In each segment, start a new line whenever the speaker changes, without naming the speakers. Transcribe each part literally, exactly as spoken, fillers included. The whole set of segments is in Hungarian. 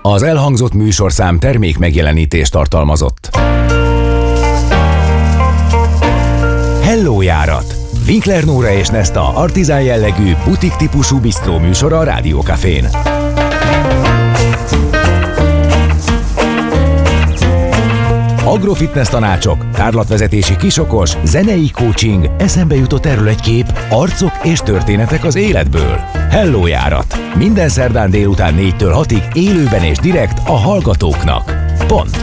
Az elhangzott műsorszám termék megjelenítést tartalmazott. Hello járat! Winkler Nóra és Nesta artizán jellegű, butik típusú bisztró műsora a Rádió Cafén. Agrofitness tanácsok, tárlatvezetési kisokos, zenei coaching, eszembe jutott erről egy kép, arcok és történetek az életből. Hello járat! Minden szerdán délután négytől hatig élőben és direkt a hallgatóknak. Pont.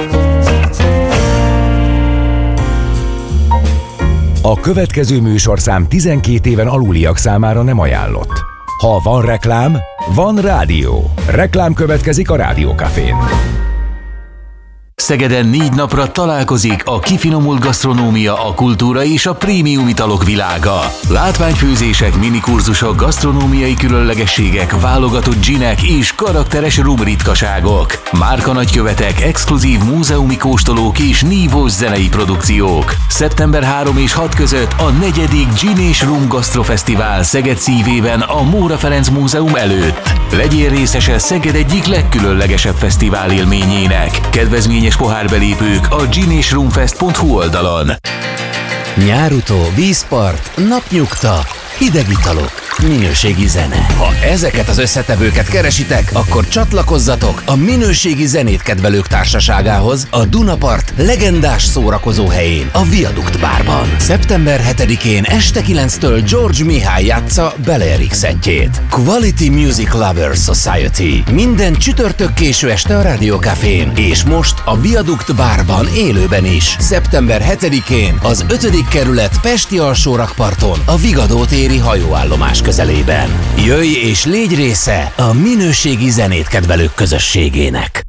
A következő műsorszám tizenkét éven aluliak számára nem ajánlott. Ha van reklám, van rádió. Reklám következik a Rádió Cafén.
Szegeden négy napra találkozik a kifinomult gasztronómia, a kultúra és a prémium italok világa. Látványfőzések, minikurzusok, gasztronómiai különlegességek, válogatott ginek és karakteres rum ritkaságok. Márka nagykövetek, exkluzív múzeumi kóstolók és nívós zenei produkciók. szeptember harmadika és hatodika között a negyedik Gin és Rum Gasztrofesztivál Szeged szívében a Móra Ferenc Múzeum előtt. Legyél részese Szeged egyik legkülönlegesebb fesztivál élményének. Kedvezményes pohárbelépők a gin és rumfest pont hu oldalon.
Nyárutó, vízpart, napnyugta, hideg italok, minőségi zene. Ha ezeket az összetevőket keresitek, akkor csatlakozzatok a minőségi zenét kedvelők társaságához a Dunapart legendás szórakozó helyén, a Viadukt Bárban. szeptember hetedikén este kilenctől George Mihály játsza Balearic szettjét. Quality Music Lovers Society. Minden csütörtök késő este a Rádió Cafén, és most a Viadukt Bárban élőben is. szeptember hetedikén az ötödik kerület Pesti alsórakparton a Vigadó téri hajóállomás közelében. Jöjj és légy része a minőségi zenét kedvelők közösségének.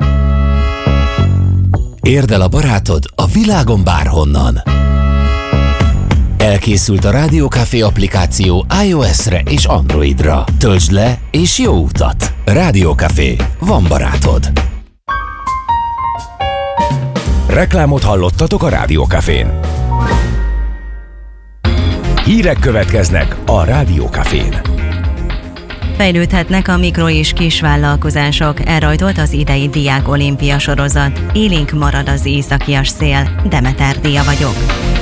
Érd el a barátod a világon bárhonnan. Elkészült a Rádió Café applikáció iOS-re és Androidra. Töltsd le és jó utat! Rádió Café. Van barátod.
Reklámot hallottatok a Rádió Cafén. Hírek következnek a Rádió Cafén.
Fejlődhetnek a mikro- és kisvállalkozások, elrajtolt az idei Diák Olimpia sorozat. Élénk marad az északias szél. Demeter Dia vagyok.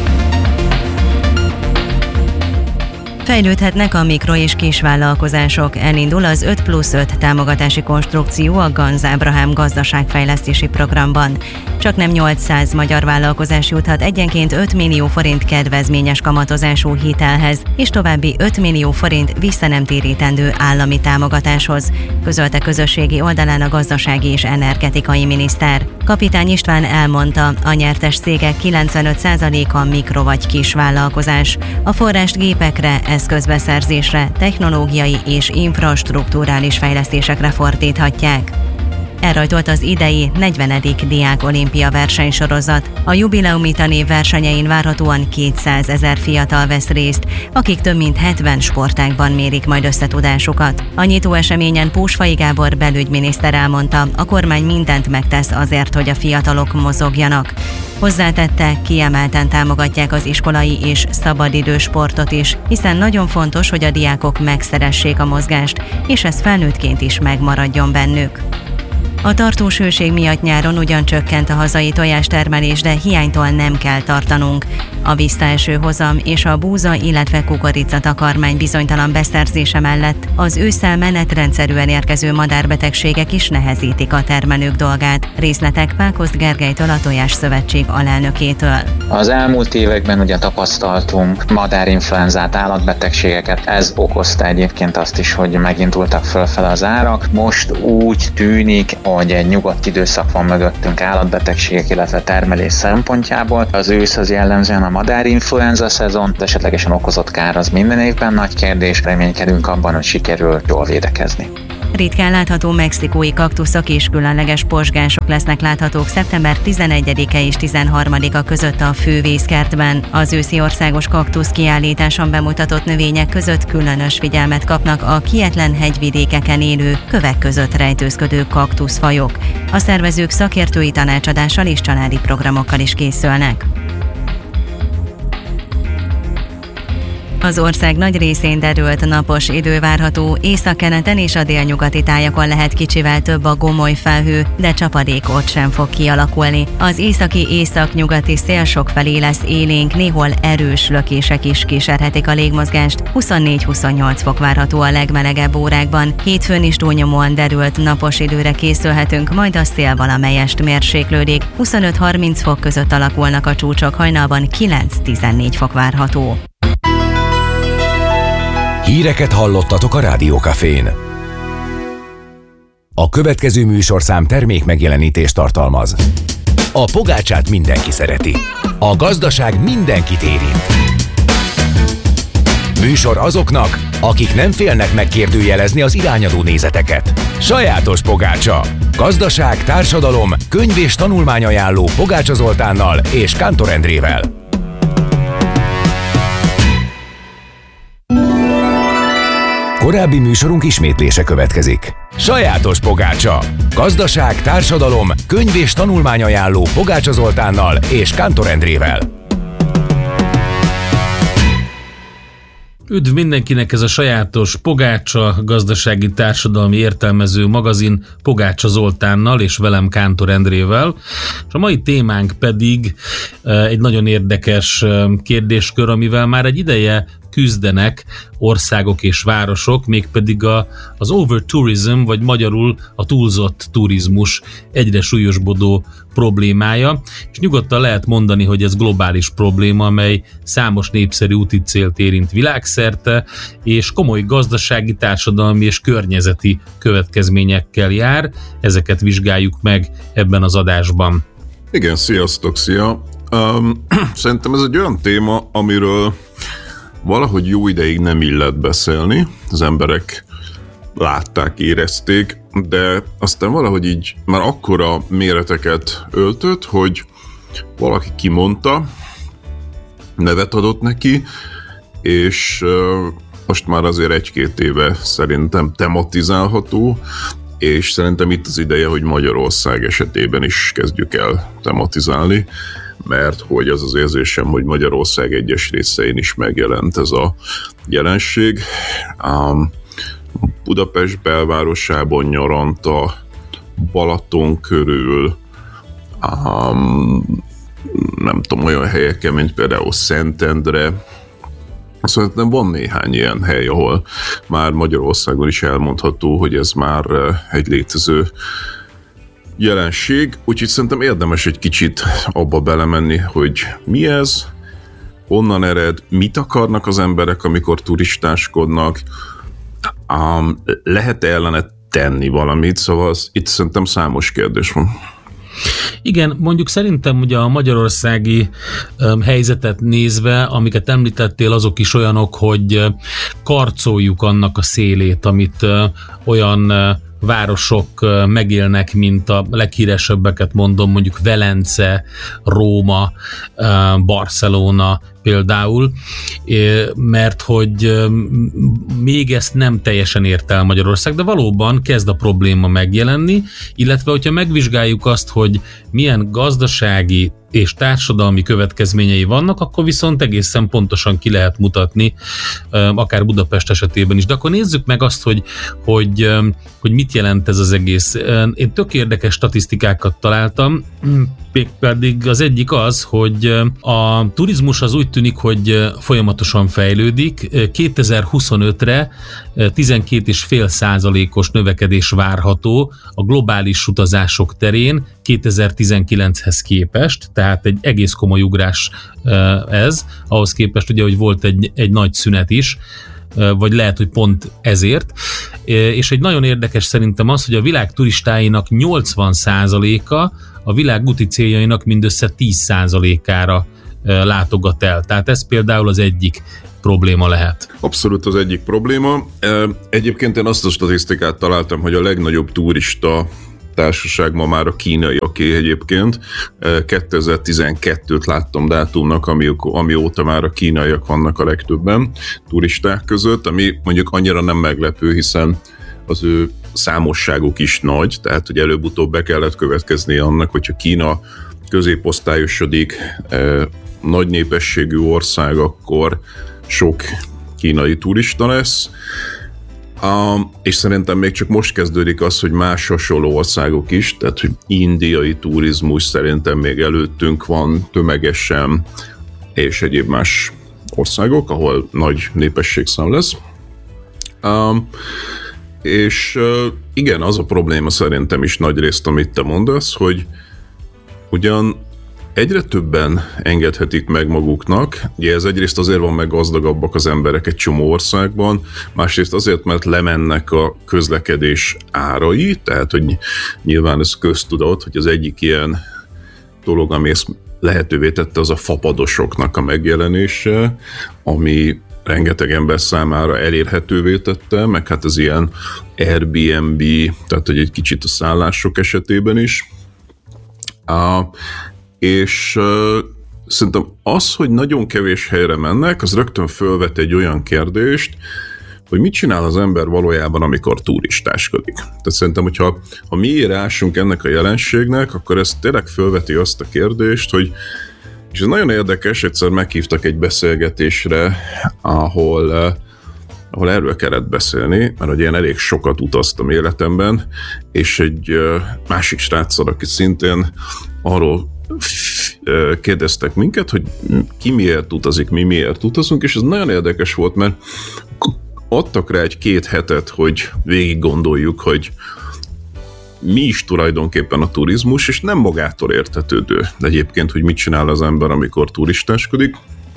Fejlődhetnek a mikro- és kisvállalkozások. Elindul az öt plusz öt támogatási konstrukció a Ganz Ábrahám gazdaságfejlesztési programban. Csaknem nyolcszáz magyar vállalkozás juthat egyenként öt millió forint kedvezményes kamatozású hitelhez, és további öt millió forint visszanemtérítendő állami támogatáshoz, közölte közösségi oldalán a gazdasági és energetikai miniszter. Kapitány István elmondta, a nyertes cégek kilencvenöt százaléka mikro- vagy kisvállalkozás. A forrást gépekre, eszközbeszerzésre, technológiai és infrastrukturális fejlesztésekre fordíthatják. Elrajtolt az idei negyvenedik Diák Olimpia versenysorozat. A jubileumi tanév versenyein várhatóan kétszázezer fiatal vesz részt, akik több mint hetven sportágban mérik majd összetudásukat. A nyitó eseményen Pósfai Gábor belügyminiszter elmondta, a kormány mindent megtesz azért, hogy a fiatalok mozogjanak. Hozzátette, kiemelten támogatják az iskolai és szabadidős sportot is, hiszen nagyon fontos, hogy a diákok megszeressék a mozgást, és ez felnőttként is megmaradjon bennük. A tartós hőség miatt nyáron ugyan csökkent a hazai tojástermelés, de hiánytól nem kell tartanunk. A visszaeső hozam és a búza, illetve kukoricatakarmány bizonytalan beszerzése mellett az ősszel menetrendszerűen érkező madárbetegségek is nehezítik a termelők dolgát. Részletek Pákozd Gergelytől, a Tojás Szövetség alelnökétől.
Az elmúlt években ugye tapasztaltunk madárinfluenzát, állatbetegségeket, ez okozta egyébként azt is, hogy megindultak fölfele az árak. Most úgy tűnik, hogy egy nyugodt időszak van mögöttünk állatbetegségek, illetve termelés szempontjából. Az ősz az jellemzően a madárinfluenza szezon, de esetlegesen okozott kár az minden évben nagy kérdés, reménykedünk abban, hogy sikerül jól védekezni.
Ritkán látható mexikói kaktuszok és különleges pozsgások lesznek láthatók szeptember tizenegyedike és tizenharmadika között a Fővészkertben. Az őszi országos kaktusz kiállításon bemutatott növények között különös figyelmet kapnak a kietlen hegyvidékeken élő, kövek között rejtőzködő kaktuszfajok. A szervezők szakértői tanácsadással és családi programokkal is készülnek. Az ország nagy részén derült napos idő várható, északkeleten és a délnyugati tájakon lehet kicsivel több a gomoly felhő, de csapadék ott sem fog kialakulni. Az északi északnyugati szél sokfelé lesz élénk, néhol erős lökések is kísérhetik a légmozgást. huszonnégy-huszonnyolc fok várható a legmelegebb órákban. Hétfőn is túlnyomóan derült napos időre készülhetünk, majd a szél valamelyest mérséklődik. huszonöt-harminc fok között alakulnak a csúcsok, hajnalban kilenc-tizennégy fok várható.
Híreket hallottatok a Rádiókafén. A következő műsorszám termék megjelenítést tartalmaz. A pogácsát mindenki szereti. A gazdaság mindenkit érint. Műsor azoknak, akik nem félnek megkérdőjelezni az irányadó nézeteket. Sajátos pogácsa. Gazdaság, társadalom, könyv és tanulmányajánló Pogácsa Zoltánnal és Kántor Endrével. Korábbi műsorunk ismétlése következik. Sajátos pogácsa. Gazdaság, társadalom, könyv és tanulmányajánló Pogácsa Zoltánnal és Kántor Endrével.
Üdv mindenkinek, ez a Sajátos Pogácsa, gazdasági társadalmi értelmező magazin Pogácsa Zoltánnal és velem Kántor Endrével. És a mai témánk pedig egy nagyon érdekes kérdéskör, amivel már egy ideje küzdenek országok és városok, mégpedig a, az overtourism, vagy magyarul a túlzott turizmus egyre súlyosbodó problémája, és nyugodtan lehet mondani, hogy ez globális probléma, amely számos népszerű úti célt érint világszerte, és komoly gazdasági, társadalmi és környezeti következményekkel jár. Ezeket vizsgáljuk meg ebben az adásban.
Igen, sziasztok, szia! Um, szerintem ez egy olyan téma, amiről valahogy jó ideig nem illet beszélni, az emberek látták, érezték, de aztán valahogy így már akkora méreteket öltött, hogy valaki kimondta, nevet adott neki, és uh, most már azért egy-két éve szerintem tematizálható, és szerintem itt az ideje, hogy Magyarország esetében is kezdjük el tematizálni, mert hogy az az érzésem, hogy Magyarország egyes részein is megjelent ez a jelenség. Um, Budapest belvárosában nyarant, a Balaton körül, um, nem tudom, olyan helyeken, mint például Szentendre. Szerintem van néhány ilyen hely, ahol már Magyarországon is elmondható, hogy ez már egy létező jelenség, úgyhogy szerintem érdemes egy kicsit abba belemenni, hogy mi ez, honnan ered, mit akarnak az emberek, amikor turistáskodnak, um, lehet-e ellene tenni valamit, szóval itt szerintem számos kérdés van.
Igen, mondjuk szerintem ugye a magyarországi um, helyzetet nézve, amiket említettél, azok is olyanok, hogy uh, karcoljuk annak a szélét, amit uh, olyan uh, városok megélnek, mint a leghíresebbeket mondom, mondjuk Velence, Róma, Barcelona például, mert hogy még ezt nem teljesen ért el Magyarország, de valóban kezd a probléma megjelenni, illetve hogyha megvizsgáljuk azt, hogy milyen gazdasági és társadalmi következményei vannak, akkor viszont egészen pontosan ki lehet mutatni, akár Budapest esetében is. De akkor nézzük meg azt, hogy, hogy, hogy mit jelent ez az egész. Én tök érdekes statisztikákat találtam, pedig az egyik az, hogy a turizmus az úgy tűnik, hogy folyamatosan fejlődik. kétezer-huszonötre tizenkét egész öt százalékos növekedés várható a globális utazások terén kétezer-tizenkilenchez képest, tehát egy egész komoly ugrás ez, ahhoz képest ugye, hogy volt egy, egy nagy szünet is, vagy lehet, hogy pont ezért. És egy nagyon érdekes szerintem az, hogy a világ turistáinak nyolcvan százaléka a világ úti céljainak mindössze tíz százalékára látogat el. Tehát ez például az egyik probléma lehet.
Abszolút az egyik probléma. Egyébként én azt a statisztikát találtam, hogy a legnagyobb turista társaság ma már a kínaiaké egyébként. kétezer-tizenkettőt láttam dátumnak, ami, amióta már a kínaiak vannak a legtöbben turisták között, ami mondjuk annyira nem meglepő, hiszen az ő számosságuk is nagy, tehát hogy előbb-utóbb be kellett következni annak, hogyha Kína középosztályosodik, nagy népességű ország, akkor sok kínai turista lesz, Um, és szerintem még csak most kezdődik az, hogy más hasonló országok is, tehát hogy indiai turizmus szerintem még előttünk van tömegesen, és egyéb más országok, ahol nagy népességszám lesz. Um, és uh, igen, az a probléma szerintem is nagy részt, amit te mondasz, hogy ugyan egyre többen engedhetik meg maguknak, ugye ez egyrészt azért van, meg gazdagabbak az emberek egy csomó országban, másrészt azért, mert lemennek a közlekedés árai, tehát hogy nyilván ez köztudat, hogy az egyik ilyen dolog, ami ezt lehetővé tette, az a fapadosoknak a megjelenése, ami rengeteg ember számára elérhetővé tette, meg hát az ilyen Airbnb, tehát hogy egy kicsit a szállások esetében is. A És uh, szerintem az, hogy nagyon kevés helyre mennek, az rögtön fölvet egy olyan kérdést, hogy mit csinál az ember valójában, amikor turistáskodik. Tehát szerintem, hogyha ha mi írásunk ennek a jelenségnek, akkor ez tényleg fölveti azt a kérdést, hogy, és ez nagyon érdekes, egyszer meghívtak egy beszélgetésre, ahol, uh, ahol erről kellett beszélni, mert ugye én elég sokat utaztam életemben, és egy uh, másik sráccal, aki szintén arról kérdeztek minket, hogy ki miért utazik, mi miért utazunk, és ez nagyon érdekes volt, mert adtak rá egy két hetet, hogy végig gondoljuk, hogy mi is tulajdonképpen a turizmus, és nem magától értetődő. De egyébként, hogy mit csinál az ember, amikor turistáskodik.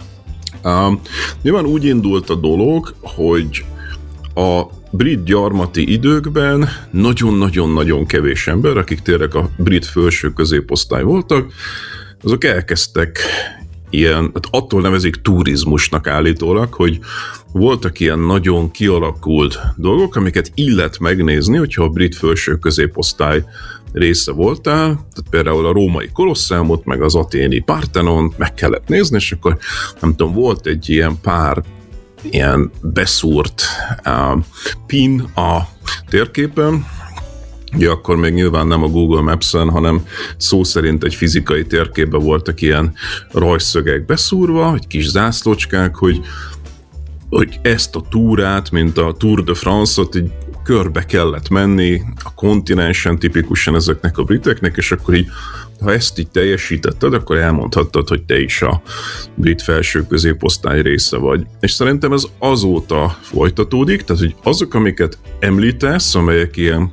Uh, nyilván úgy indult a dolog, hogy a brit gyarmati időkben nagyon-nagyon-nagyon kevés ember, akik tényleg a brit felső középosztály voltak, azok elkezdtek ilyen, hát attól nevezik turizmusnak állítólag, hogy voltak ilyen nagyon kialakult dolgok, amiket illet megnézni, hogyha a brit felső középosztály része voltál, tehát például a római kolosseumot, meg az athéni Partenont meg kellett nézni, és akkor nem tudom, volt egy ilyen pár ilyen beszúrt uh, pin a térképen, ugye akkor még nyilván nem a Google Maps-en, hanem szó szerint egy fizikai térképben voltak ilyen rajzszögek beszúrva, egy kis zászlócskák, hogy, hogy ezt a túrát, mint a Tour de France-ot így körbe kellett menni a kontinensen, tipikusan ezeknek a briteknek, és akkor így, ha ezt így teljesítetted, akkor elmondhattad, hogy te is a brit felső középosztály része vagy. És szerintem ez azóta folytatódik, tehát hogy azok, amiket említesz, amelyek ilyen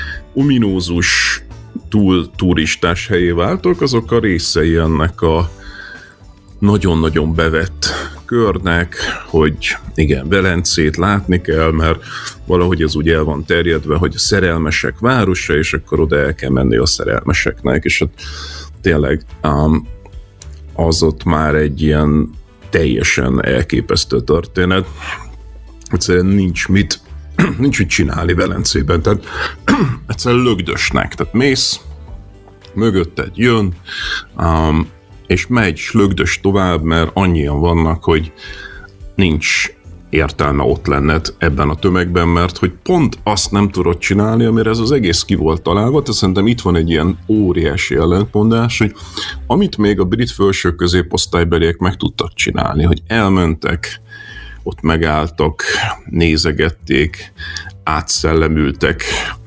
ominózus túl turistás helyé váltok, azok a részei ennek a nagyon-nagyon bevett körnek, hogy igen, Velencét látni kell, mert valahogy ez úgy el van terjedve, hogy a szerelmesek városa, és akkor oda el kell menni a szerelmeseknek, és ott tényleg um, az ott már egy ilyen teljesen elképesztő történet. Egyszerűen nincs mit, nincs mit csinálni Velencében, tehát egyszerűen lögdösnek, tehát mész, mögötted jön, um, és megy slögdös tovább, mert annyian vannak, hogy nincs értelme ott lenned ebben a tömegben, mert hogy pont azt nem tudod csinálni, amire ez az egész ki volt találva, tehát szerintem itt van egy ilyen óriási ellentmondás, hogy amit még a brit felső középosztálybeliek meg tudtak csinálni, hogy elmentek, ott megálltak, nézegették, átszellemültek,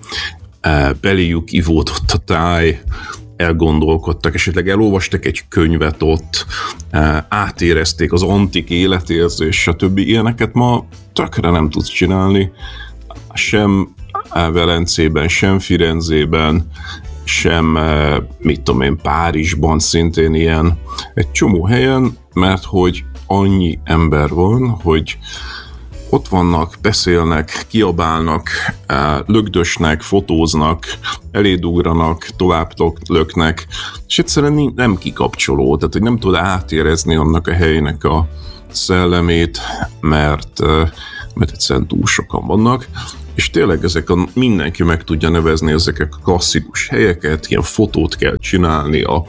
beléjük ivódott a táj, elgondolkodtak, esetleg elolvastak egy könyvet ott, átérezték az antik életérzés, stb. Ilyeneket ma tökre nem tudsz csinálni, sem Velencében, sem Firenzében, sem, mit tudom én, Párizsban szintén ilyen, egy csomó helyen, mert hogy annyi ember van, hogy ott vannak, beszélnek, kiabálnak, lögdösnek, fotóznak, elédugranak, tovább löknek, és egyszerűen nem kikapcsoló, tehát hogy nem tud átérezni annak a helynek a szellemét, mert, mert egyszerűen túl sokan vannak, és tényleg ezek a, mindenki meg tudja nevezni ezeket a klasszikus helyeket, ilyen fotót kell csinálni a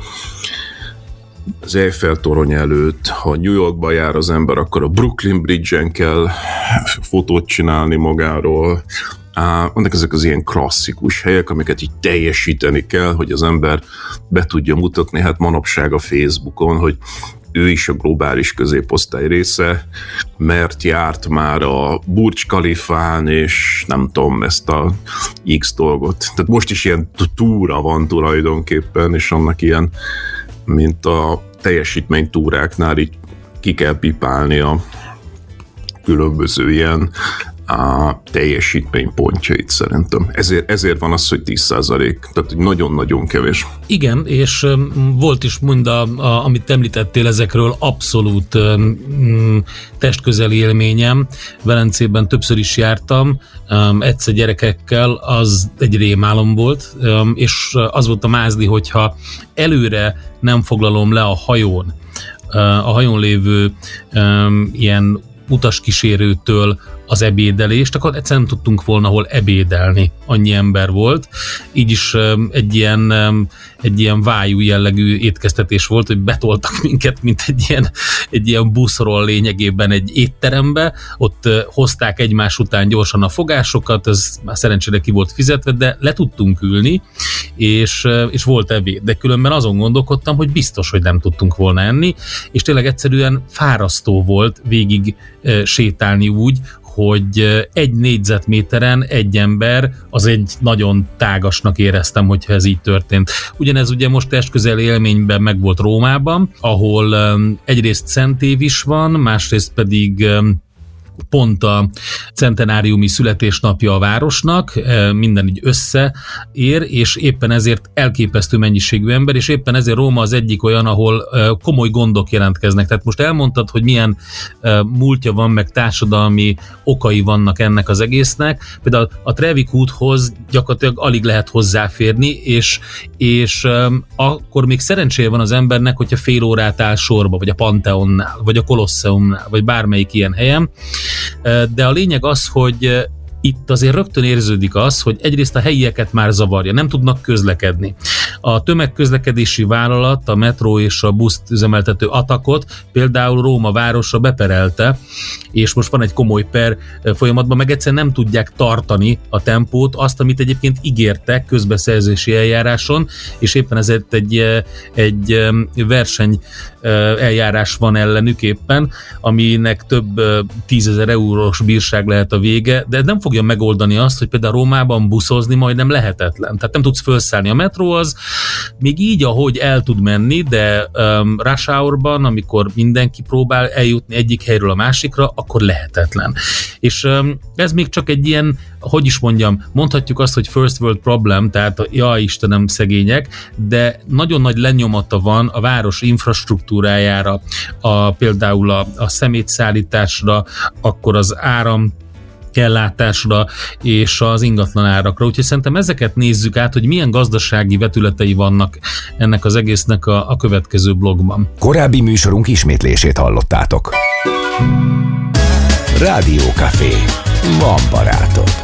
az Eiffel-torony előtt, ha New Yorkba jár az ember, akkor a Brooklyn Bridge-en kell fotót csinálni magáról. Á, vannak ezek az ilyen klasszikus helyek, amiket így teljesíteni kell, hogy az ember be tudja mutatni, hát manapság a Facebookon, hogy ő is a globális középosztály része, mert járt már a Burj Khalifán, és nem tudom, ezt a X dolgot. Tehát most is ilyen túra van tulajdonképpen, és annak ilyen, mint a teljesítménytúráknál így ki kell pipálni a különböző ilyen a teljesítménypontjait szerintem. Ezért, ezért van az, hogy tíz százalék, tehát nagyon-nagyon kevés.
Igen, és um, volt is mind, a, a, amit említettél ezekről, abszolút um, testközeli élményem. Velencében többször is jártam, um, egyszer gyerekekkel, az egy rémálom volt, um, és az volt a mázli, hogyha előre nem foglalom le a hajón, uh, a hajón lévő um, ilyen utaskísérőtől az ebédelést, akkor egyszerűen nem tudtunk volna hol ebédelni. Annyi ember volt. Így is egy ilyen, egy ilyen vájú jellegű étkeztetés volt, hogy betoltak minket, mint egy ilyen, egy ilyen buszról lényegében egy étterembe. Ott hozták egymás után gyorsan a fogásokat, ez már szerencsére ki volt fizetve, de le tudtunk ülni, és, és volt ebéd. De különben azon gondolkodtam, hogy biztos, hogy nem tudtunk volna enni, és tényleg egyszerűen fárasztó volt végig sétálni úgy, hogy egy négyzetméteren egy ember, az egy nagyon tágasnak éreztem, hogyha ez így történt. Ugyanez ugye most testközeli élményben meg volt Rómában, ahol egyrészt Szent Év is van, másrészt pedig pont a centenáriumi születésnapja a városnak, minden így összeér, és éppen ezért elképesztő mennyiségű ember, és éppen ezért Róma az egyik olyan, ahol komoly gondok jelentkeznek. Tehát most elmondtad, hogy milyen múltja van, meg társadalmi okai vannak ennek az egésznek. Például a Trevi kúthoz gyakorlatilag alig lehet hozzáférni, és, és akkor még szerencséje van az embernek, hogyha fél órát áll sorba, vagy a Pantheonnál, vagy a Kolosseumnál, vagy bármelyik ilyen helyen. De a lényeg az, hogy itt azért rögtön érződik az, hogy egyrészt a helyieket már zavarja, nem tudnak közlekedni. A tömegközlekedési vállalat, a metró és a buszt üzemeltető Atakot például Róma városa beperelte, és most van egy komoly per folyamatban, meg egyszerűen nem tudják tartani a tempót, azt, amit egyébként ígértek közbeszerzési eljáráson, és éppen ezért egy, egy verseny eljárás van ellenük éppen, aminek több tízezer eurós bírság lehet a vége, de nem fogja megoldani azt, hogy például Rómában buszozni majdnem lehetetlen. Tehát nem tudsz felszállni. A metró az még így, ahogy el tud menni, de um, rush hourban, amikor mindenki próbál eljutni egyik helyről a másikra, akkor lehetetlen. És um, ez még csak egy ilyen, hogy is mondjam, mondhatjuk azt, hogy first world problem, tehát ja Istenem szegények, de nagyon nagy lenyomata van a város infrastruktúrájára, a, például a, a szemétszállításra, akkor az áram ellátásra és az ingatlan árakra. Úgyhogy szerintem ezeket nézzük át, hogy milyen gazdasági vetületei vannak ennek az egésznek a, a következő blogban.
Korábbi műsorunk ismétlését hallottátok. Rádió Café. Van barátod.